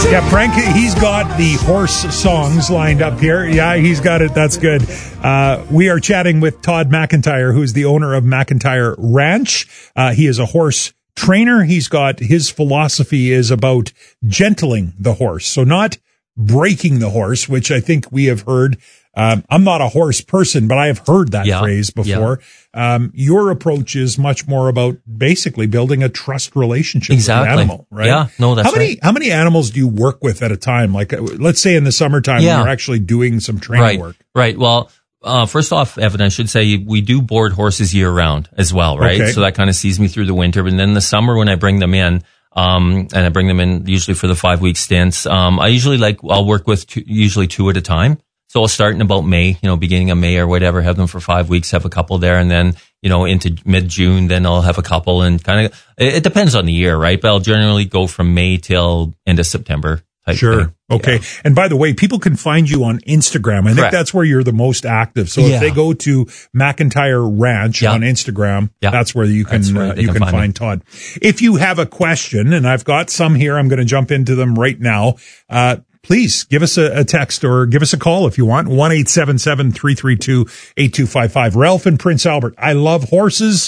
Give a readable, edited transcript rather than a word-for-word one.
Yeah, Frank, he's got the horse songs lined up here. Yeah, he's got it. That's good. We are chatting with Todd McIntyre, who is the owner of McIntyre Ranch. He is a horse trainer. He's got his philosophy is about gentling the horse. So not breaking the horse, which I think we have heard. I'm not a horse person, but I have heard that phrase before. Your approach is much more about basically building a trust relationship with the animal, right? Yeah, no, that's right. How many animals do you work with at a time? Like, let's say in the summertime, you're actually doing some training work. Right. Well, first off, Evan, I should say we do board horses year round as well, right? Okay. So that kind of sees me through the winter. And then the summer when I bring them in, and I bring them in usually for the 5-week stints, I usually I'll work with usually 2 at a time. So I'll start in about May, beginning of May or whatever, have them for 5 weeks, have a couple there, and then, into mid-June, then I'll have a couple, and kind of, it depends on the year, right? But I'll generally go from May till end of September type thing. Okay. Yeah. And by the way, people can find you on Instagram. I think that's where you're the most active. So if they go to McIntyre Ranch on Instagram, that's where you can, find Todd. If you have a question, and I've got some here, I'm going to jump into them right now. Please give us a text or give us a call if you want. 1-877-332-8255. Ralph in Prince Albert. I love horses.